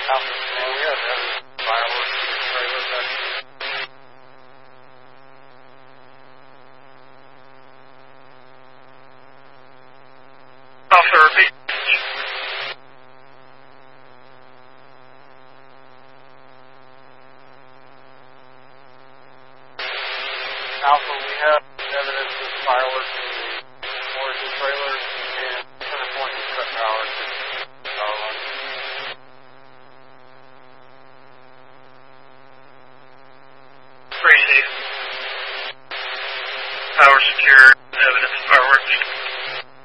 Alpha, man, we have fireworks in the trailer back here. Alpha, repeat. Alpha, we have evidence of fireworks in the origin trailer and center point is cut power to power line. Crazy. Power secured.